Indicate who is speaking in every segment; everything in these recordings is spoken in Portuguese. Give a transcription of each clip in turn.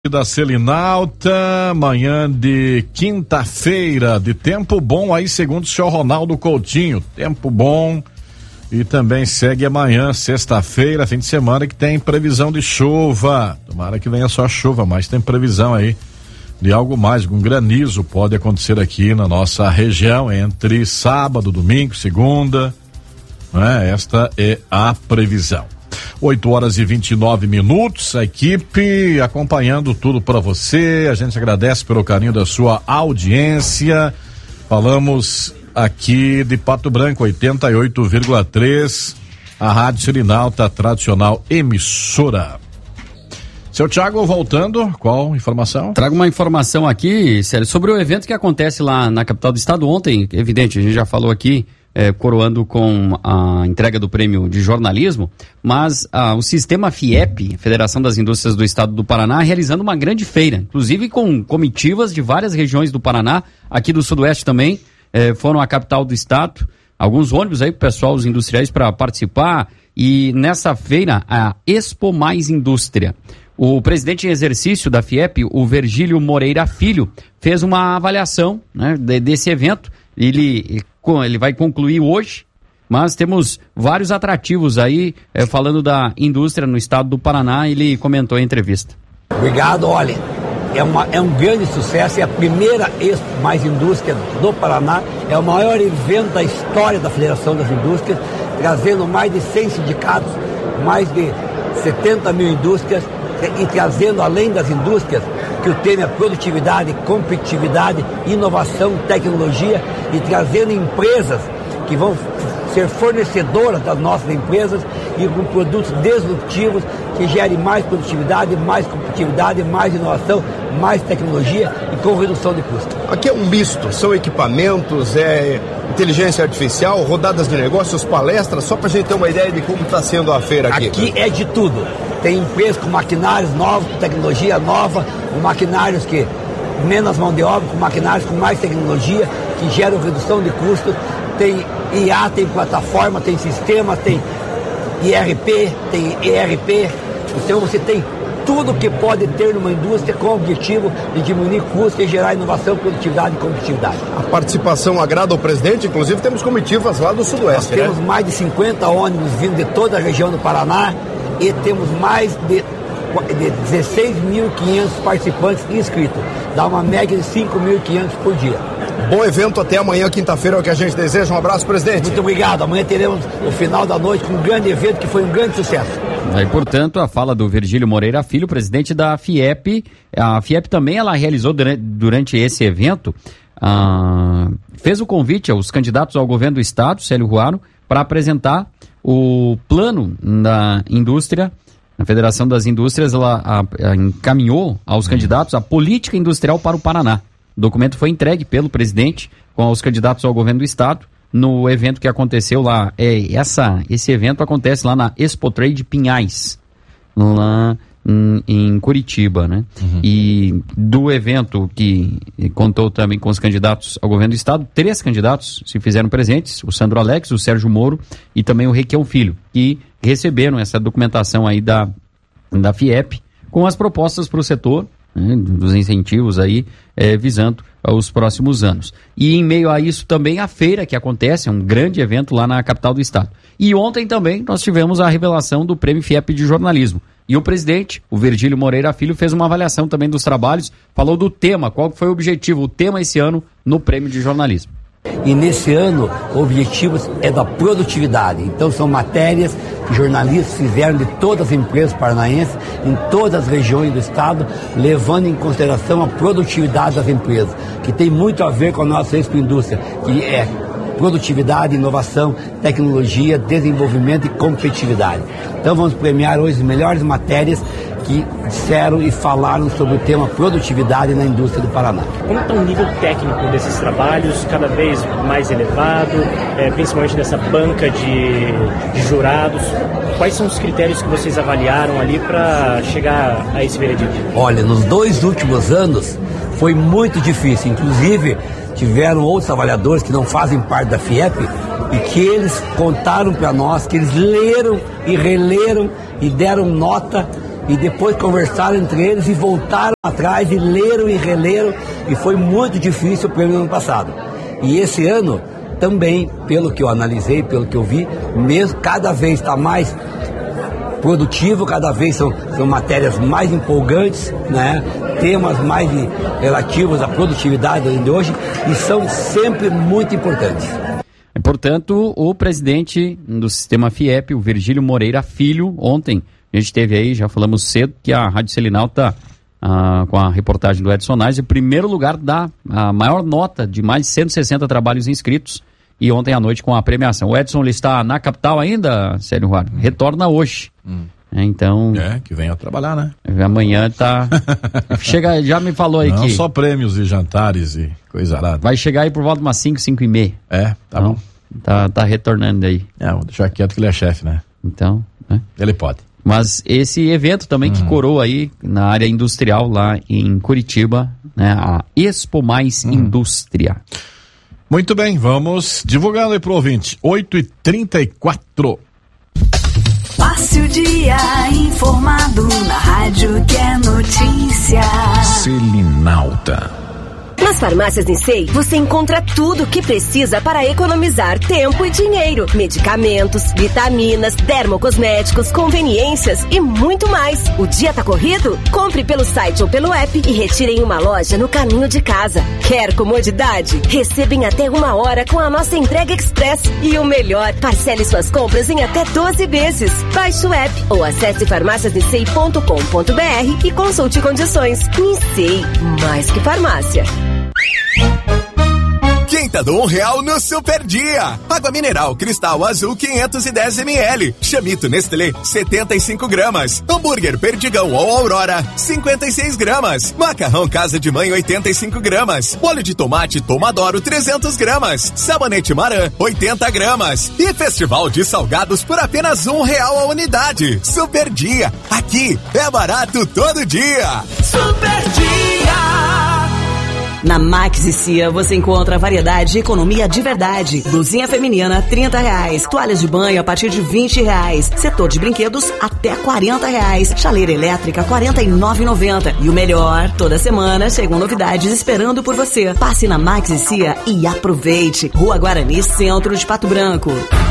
Speaker 1: Da Selinalta, manhã de quinta-feira, de tempo bom aí, segundo o senhor Ronaldo Coutinho, tempo bom, e também segue amanhã, sexta-feira, fim de semana, que tem previsão de chuva. Tomara que venha só chuva, mas tem previsão aí de algo mais, um granizo pode acontecer aqui na nossa região entre sábado, domingo, segunda, né? Esta é a previsão. 8h29, a equipe acompanhando tudo para você. A gente agradece pelo carinho da sua audiência. Falamos aqui de Pato Branco, 88,3, a Rádio Selinalta, tradicional emissora. Seu Thiago, voltando, qual informação?
Speaker 2: Trago uma informação aqui, Célio, sobre o evento que acontece lá na capital do estado ontem. Evidente, a gente já falou aqui, coroando com a entrega do prêmio de jornalismo, mas o sistema FIEP, Federação das Indústrias do Estado do Paraná, realizando uma grande feira, inclusive com comitivas de várias regiões do Paraná, aqui do Sudoeste também, foram à capital do estado, alguns ônibus aí pro pessoal, os industriais, para participar, e nessa feira, a Expo Mais Indústria. O presidente em exercício da FIEP, o Virgílio Moreira Filho, fez uma avaliação, né, desse evento. Ele vai concluir hoje, mas temos vários atrativos aí, falando da indústria no estado do Paraná. Ele comentou em entrevista.
Speaker 3: Obrigado, olha, é um grande sucesso, é a primeira Expo Mais Indústria do Paraná, é o maior evento da história da Federação das Indústrias, trazendo mais de 100 sindicatos, mais de 70 mil indústrias, e trazendo, além das indústrias, que o tema é produtividade, competitividade, inovação, tecnologia, e trazendo empresas que vão ser fornecedoras das nossas empresas e com produtos disruptivos que gerem mais produtividade, mais competitividade, mais inovação, mais tecnologia e com redução de custo.
Speaker 4: Aqui é um misto, são equipamentos, inteligência artificial, rodadas de negócios, palestras, só para a gente ter uma ideia de como está sendo a feira aqui.
Speaker 3: Aqui é de tudo. Tem empresas com maquinários novos, com tecnologia nova, com maquinários que menos mão de obra, com maquinários com mais tecnologia, que geram redução de custos. Tem IA, tem plataforma, tem sistema, tem IRP, tem ERP. Então você tem tudo que pode ter numa indústria com o objetivo de diminuir custos e gerar inovação, produtividade e competitividade.
Speaker 4: A participação agrada ao presidente, inclusive temos comitivas lá do Sudoeste.
Speaker 3: Nós temos mais de 50 ônibus vindo de toda a região do Paraná e temos mais de 16.500 participantes inscritos. Dá uma média de 5.500 por dia.
Speaker 4: Bom evento até amanhã, quinta-feira, é o que a gente deseja. Um abraço, presidente.
Speaker 3: Muito obrigado. Amanhã teremos o final da noite com um grande evento que foi um grande sucesso.
Speaker 2: Aí, portanto, a fala do Virgílio Moreira Filho, presidente da FIEP. A FIEP também ela realizou durante esse evento, fez o convite aos candidatos ao governo do estado, Célio Ruaro, para apresentar o plano da indústria. A Federação das Indústrias ela encaminhou aos candidatos a política industrial para o Paraná. O documento foi entregue pelo presidente aos candidatos ao governo do estado no evento que aconteceu lá. Esse evento acontece lá na Expo Trade Pinhais, lá em Curitiba, né? Uhum. E do evento que contou também com os candidatos ao governo do estado, 3 candidatos se fizeram presentes, o Sandro Alex, o Sérgio Moro e também o Requião Filho, que receberam essa documentação aí da FIEP com as propostas para o setor, né, dos incentivos aí, visando os próximos anos. E em meio a isso também a feira que acontece, é um grande evento lá na capital do estado. E ontem também nós tivemos a revelação do Prêmio FIEP de Jornalismo. E o presidente, o Virgílio Moreira Filho, fez uma avaliação também dos trabalhos, falou do tema, qual foi o objetivo, o tema esse ano no Prêmio de Jornalismo.
Speaker 3: E nesse ano, o objetivo é da produtividade. Então são matérias que jornalistas fizeram de todas as empresas paranaenses, em todas as regiões do estado, levando em consideração a produtividade das empresas, que tem muito a ver com a nossa expo-indústria, que é produtividade, inovação, tecnologia, desenvolvimento e competitividade. Então vamos premiar hoje as melhores matérias que disseram e falaram sobre o tema produtividade na indústria do Paraná.
Speaker 5: Como está o nível técnico desses trabalhos, cada vez mais elevado, principalmente nessa banca de jurados? Quais são os critérios que vocês avaliaram ali para chegar a esse veredito?
Speaker 3: Olha, nos 2 últimos anos foi muito difícil, inclusive tiveram outros avaliadores que não fazem parte da FIEP e que eles contaram para nós que eles leram e releram e deram nota e depois conversaram entre eles e voltaram atrás e leram e releram, e foi muito difícil o prêmio no ano passado. E esse ano também, pelo que eu analisei, pelo que eu vi, mesmo cada vez está mais produtivo, cada vez são matérias mais empolgantes, né? Temas mais relativos à produtividade de hoje, e são sempre muito importantes.
Speaker 2: Portanto, o presidente do sistema FIEP, o Virgílio Moreira Filho, ontem a gente teve aí, já falamos cedo, que a Rádio Selinal está com a reportagem do Edson Nais, em primeiro lugar da maior nota de mais de 160 trabalhos inscritos, e ontem à noite com a premiação. O Edson, ele está na capital ainda, Célio Ruaro? Retorna hoje. Então...
Speaker 1: que venha trabalhar, né?
Speaker 2: Amanhã tá... Chega, já me falou aí que...
Speaker 1: Não só prêmios e jantares e coisa arada.
Speaker 2: Vai chegar aí por volta de umas 5h30.
Speaker 1: Tá bom.
Speaker 2: Tá retornando aí.
Speaker 1: Vou deixar quieto que ele é chefe, né?
Speaker 2: Então, né?
Speaker 1: Ele pode.
Speaker 2: Mas esse evento também que coroa aí na área industrial lá em Curitiba, né? A Expo Mais Indústria.
Speaker 1: Muito bem, vamos divulgando aí pro ouvinte. 8h34.
Speaker 6: Passe o dia informado na rádio que é notícia.
Speaker 7: Selinalta.
Speaker 8: Nas farmácias Nissei, você encontra tudo o que precisa para economizar tempo e dinheiro. Medicamentos, vitaminas, dermocosméticos, conveniências e muito mais. O dia tá corrido? Compre pelo site ou pelo app e retire em uma loja no caminho de casa. Quer comodidade? Receba em até 1 hora com a nossa entrega express. E o melhor, parcele suas compras em até 12 vezes. Baixe o app ou acesse farmáciasnissei.com.br e consulte condições. Nissei, mais que farmácia.
Speaker 9: Quinta do R$1 no Super Dia. Água mineral Cristal Azul 510 ml. Chamito Nestlé 75 gramas. Hambúrguer Perdigão ou Aurora 56 gramas. Macarrão Casa de Mãe 85 gramas. Molho de tomate Tomadoro 300 gramas. Sabonete Maran 80 gramas. E Festival de Salgados por apenas R$1 a unidade. Super Dia. Aqui é barato todo dia.
Speaker 6: Super Dia. Na Max e Cia você encontra variedade e economia de verdade. Blusinha feminina R$30. Toalhas de banho a partir de R$20. Setor de brinquedos até R$40. Chaleira elétrica R$49,90. E o melhor, toda semana chegam novidades esperando por você. Passe na Max e Cia e aproveite. Rua Guarani, centro de Pato Branco.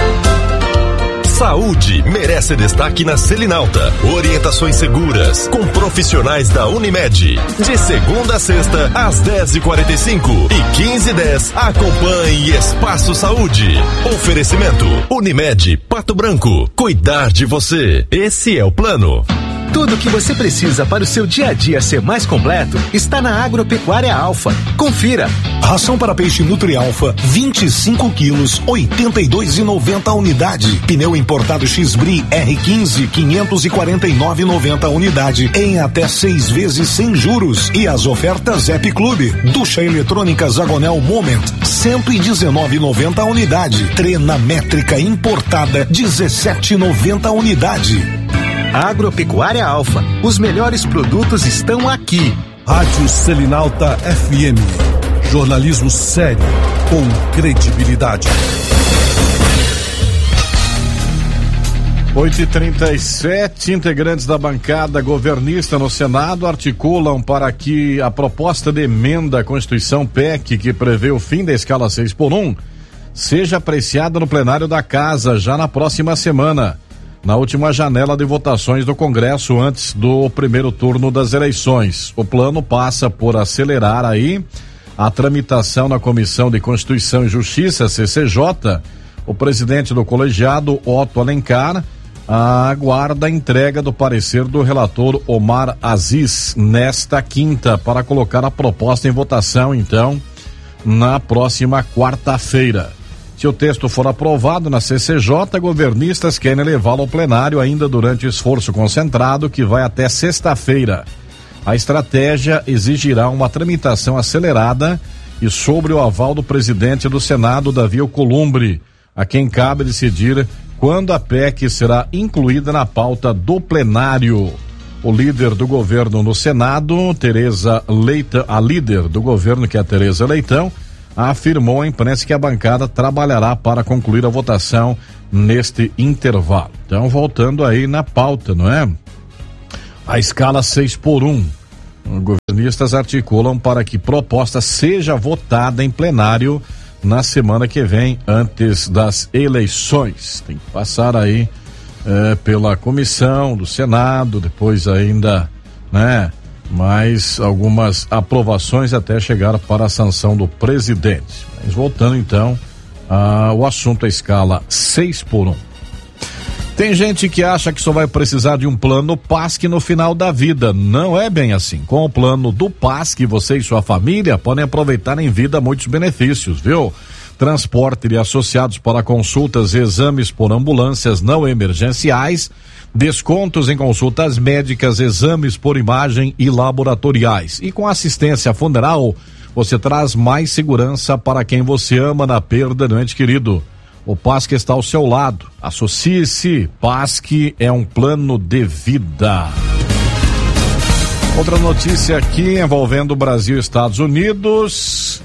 Speaker 7: Saúde merece destaque na Selinalta. Orientações seguras com profissionais da Unimed. De segunda a sexta, às 10h45 e 15h10, acompanhe Espaço Saúde. Oferecimento Unimed Pato Branco. Cuidar de você. Esse é o plano.
Speaker 10: Tudo o que você precisa para o seu dia a dia ser mais completo está na Agropecuária Alfa. Confira.
Speaker 11: Ração para peixe Nutri Alfa, 25 quilos, 82,90 a unidade. Pneu importado X-Bri R15, 549,90 a unidade. Em até 6 vezes sem juros. E as ofertas App Clube. Ducha eletrônica Zagonel Moment, 119,90 a unidade. Trena métrica importada, 17,90 a unidade.
Speaker 10: Agropecuária Alfa. Os melhores produtos estão aqui.
Speaker 11: Rádio Selinalta FM. Jornalismo sério, com credibilidade.
Speaker 1: 8h37, integrantes da bancada governista no Senado articulam para que a proposta de emenda à Constituição PEC, que prevê o fim da escala 6x1, seja apreciada no plenário da Casa já na próxima semana. Na última janela de votações do Congresso antes do primeiro turno das eleições. O plano passa por acelerar aí a tramitação na Comissão de Constituição e Justiça, CCJ. O presidente do colegiado, Otto Alencar, aguarda a entrega do parecer do relator Omar Aziz nesta quinta para colocar a proposta em votação, então, na próxima quarta-feira. Se o texto for aprovado na CCJ, governistas querem levá-lo ao plenário ainda durante o esforço concentrado que vai até sexta-feira. A estratégia exigirá uma tramitação acelerada e sobre o aval do presidente do Senado, Davi Alcolumbre, a quem cabe decidir quando a PEC será incluída na pauta do plenário. O líder do governo no Senado, Tereza Leitão, a líder do governo, que é a Tereza Leitão, afirmou à imprensa que a bancada trabalhará para concluir a votação neste intervalo. Então, voltando aí na pauta, não é? a escala 6x1. Governistas articulam para que proposta seja votada em plenário na semana que vem, antes das eleições. Tem que passar aí pela comissão do Senado, depois ainda, né, mais algumas aprovações até chegar para a sanção do presidente. Mas voltando então ao assunto, a escala 6x1. Tem gente que acha que só vai precisar de um plano PASC no final da vida. Não é bem assim. Com o plano do PASC, você e sua família podem aproveitar em vida muitos benefícios, viu? Transporte de associados para consultas e exames por ambulâncias não emergenciais, descontos em consultas médicas, exames por imagem e laboratoriais. E com assistência funeral, você traz mais segurança para quem você ama na perda do ente querido. O PASC está ao seu lado. Associe-se. PASC é um plano de vida. Outra notícia aqui envolvendo o Brasil e Estados Unidos.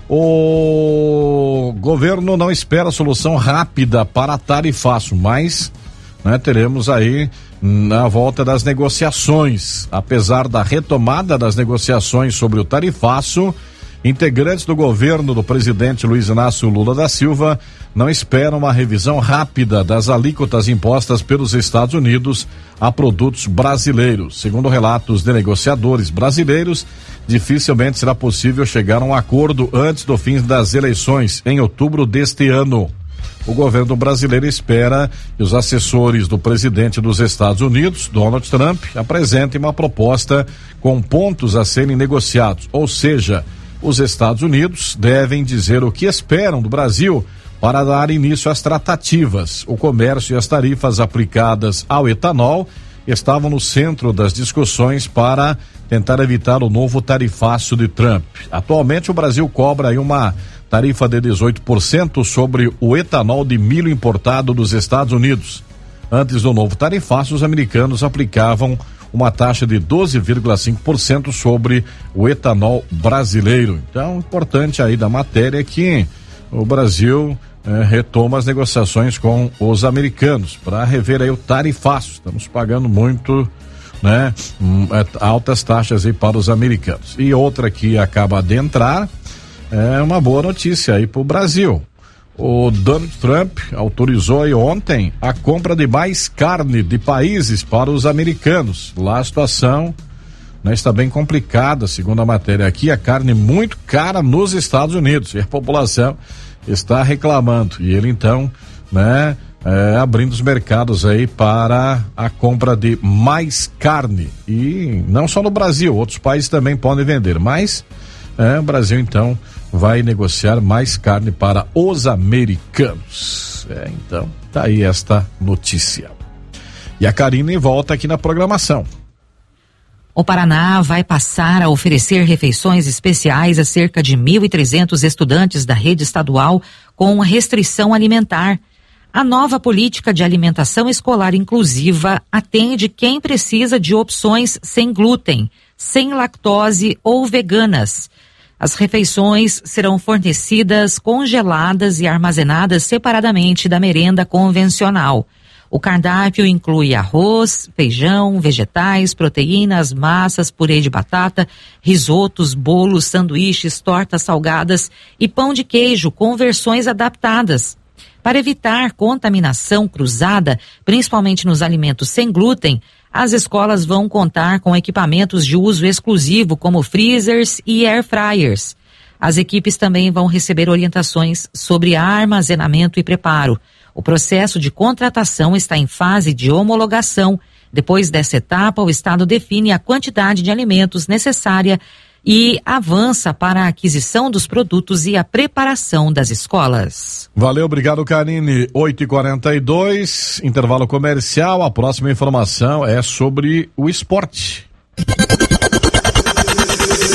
Speaker 1: O governo não espera solução rápida para tarifaço, mas, né, teremos aí na volta das negociações. Apesar da retomada das negociações sobre o tarifaço, integrantes do governo do presidente Luiz Inácio Lula da Silva não esperam uma revisão rápida das alíquotas impostas pelos Estados Unidos a produtos brasileiros. Segundo relatos de negociadores brasileiros, dificilmente será possível chegar a um acordo antes do fim das eleições, em outubro deste ano. O governo brasileiro espera que os assessores do presidente dos Estados Unidos, Donald Trump, apresentem uma proposta com pontos a serem negociados, ou seja, os Estados Unidos devem dizer o que esperam do Brasil para dar início às tratativas. O comércio e as tarifas aplicadas ao etanol estavam no centro das discussões para tentar evitar o novo tarifaço de Trump. Atualmente o Brasil cobra aí uma tarifa de 18% sobre o etanol de milho importado dos Estados Unidos. Antes do novo tarifaço, os americanos aplicavam uma taxa de 12,5% sobre o etanol brasileiro. Então, importante aí da matéria é que o Brasil retoma as negociações com os americanos para rever aí o tarifaço. Estamos pagando muito, né, altas taxas aí para os americanos. E outra que acaba de entrar é uma boa notícia aí para o Brasil. O Donald Trump autorizou aí ontem a compra de mais carne de países para os americanos. Lá a situação, né, está bem complicada, segundo a matéria aqui, a carne muito cara nos Estados Unidos e a população está reclamando. E ele então, né, abrindo os mercados aí para a compra de mais carne. E não só no Brasil, outros países também podem vender, mas o Brasil então vai negociar mais carne para os americanos. Então, tá aí esta notícia. E a Karine volta aqui na programação.
Speaker 12: O Paraná vai passar a oferecer refeições especiais a cerca de 1.300 estudantes da rede estadual com restrição alimentar. A nova política de alimentação escolar inclusiva atende quem precisa de opções sem glúten, sem lactose ou veganas. As refeições serão fornecidas congeladas e armazenadas separadamente da merenda convencional. O cardápio inclui arroz, feijão, vegetais, proteínas, massas, purê de batata, risotos, bolos, sanduíches, tortas salgadas e pão de queijo com versões adaptadas. Para evitar contaminação cruzada, principalmente nos alimentos sem glúten, as escolas vão contar com equipamentos de uso exclusivo como freezers e air fryers. As equipes também vão receber orientações sobre armazenamento e preparo. O processo de contratação está em fase de homologação. Depois dessa etapa, o Estado define a quantidade de alimentos necessária e avança para a aquisição dos produtos e a preparação das escolas.
Speaker 1: Valeu, obrigado, Karine. 8h42, intervalo comercial. A próxima informação é sobre o esporte.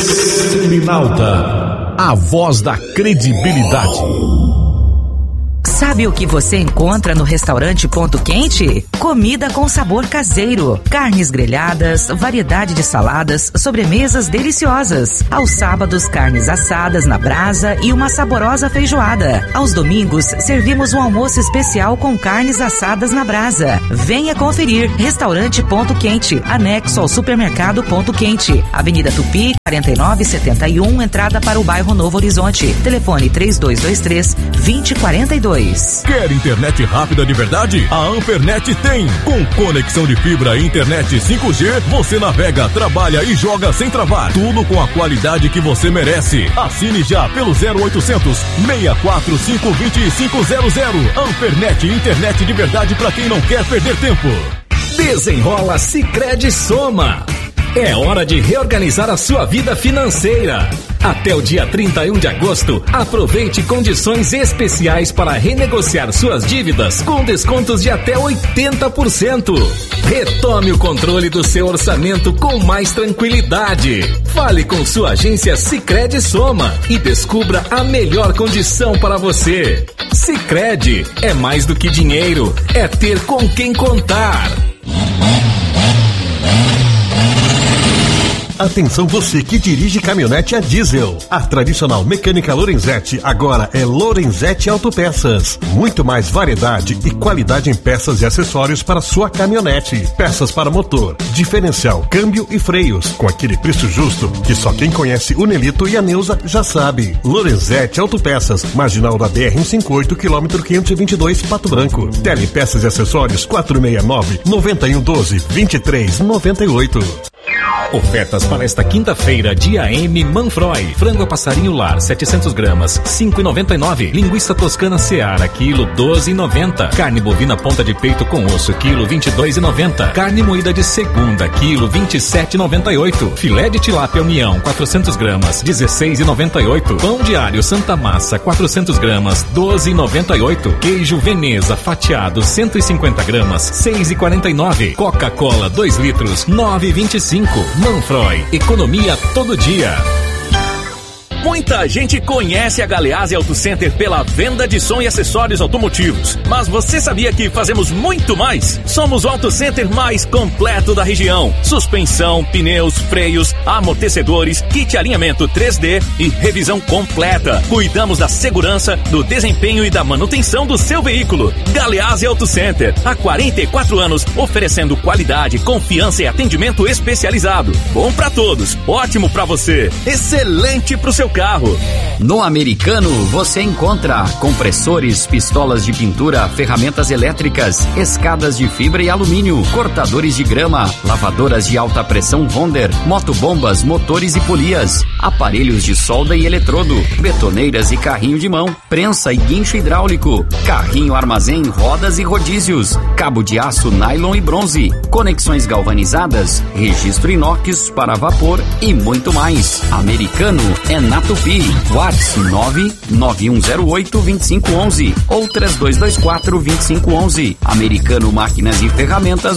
Speaker 7: Selinalta, a voz da credibilidade.
Speaker 12: Sabe o que você encontra no restaurante Ponto Quente? Comida com sabor caseiro, carnes grelhadas, variedade de saladas, sobremesas deliciosas. Aos sábados, carnes assadas na brasa e uma saborosa feijoada. Aos domingos, servimos um almoço especial com carnes assadas na brasa. Venha conferir. Restaurante Ponto Quente, anexo ao supermercado Ponto Quente. Avenida Tupi, 4971, entrada para o bairro Novo Horizonte. Telefone 3223-2042.
Speaker 7: Quer internet rápida de verdade? A Ampernet tem. Com conexão de fibra e internet 5G, você navega, trabalha e joga sem travar. Tudo com a qualidade que você merece. Assine já pelo 0800 645 2500. Ampernet, internet de verdade para quem não quer perder tempo.
Speaker 13: Desenrola Sicredi Soma. É hora de reorganizar a sua vida financeira. Até o dia 31 de agosto, aproveite condições especiais para renegociar suas dívidas com descontos de até 80%. Retome o controle do seu orçamento com mais tranquilidade. Fale com sua agência Sicredi Soma e descubra a melhor condição para você. Sicredi é mais do que dinheiro, é ter com quem contar.
Speaker 7: Atenção você que dirige caminhonete a diesel. A tradicional mecânica Lorenzetti agora é Lorenzetti Autopeças. Muito mais variedade e qualidade em peças e acessórios para sua caminhonete. Peças para motor, diferencial, câmbio e freios. Com aquele preço justo que só quem conhece o Nelito e a Neuza já sabe. Lorenzetti Autopeças, marginal da BR-158, quilômetro 522, Pato Branco. Telepeças e acessórios 469-9112-2398.
Speaker 13: Ofertas para esta quinta-feira, dia M Manfroy. Frango a passarinho lar, 700 gramas, 5,99. Linguiça toscana Seara, quilo, 12,90. Carne bovina ponta de peito com osso, quilo, 22,90. Carne moída de segunda, quilo, 27,98. Filé de tilápia União, 400 gramas, 16,98. Pão diário Santa Massa, 400 gramas, 12,98. Queijo Veneza fatiado, 150 gramas, 6,49. Coca-Cola, 2 litros, 9,25. Manfroy, economia todo dia.
Speaker 14: Muita gente conhece a Galeazzi Auto Center pela venda de som e acessórios automotivos. Mas você sabia que fazemos muito mais? Somos o Auto Center mais completo da região. Suspensão, pneus, freios, amortecedores, kit alinhamento 3D e revisão completa. Cuidamos da segurança, do desempenho e da manutenção do seu veículo. Galeazzi Auto Center, há 44 anos, oferecendo qualidade, confiança e atendimento especializado. Bom pra todos, ótimo pra você, excelente pro seu carro.
Speaker 2: No Americano você encontra compressores, pistolas de pintura, ferramentas elétricas, escadas de fibra e alumínio, cortadores de grama, lavadoras de alta pressão Wonder, motobombas, motores e polias, aparelhos de solda e eletrodo, betoneiras e carrinho de mão, prensa e guincho hidráulico, carrinho armazém, rodas e rodízios, cabo de aço, nylon e bronze, conexões galvanizadas, registro inox para vapor e muito mais. Americano é na Tupi. WhatsApp 99108-2511 ou 3224-2511. Americano Máquinas e Ferramentas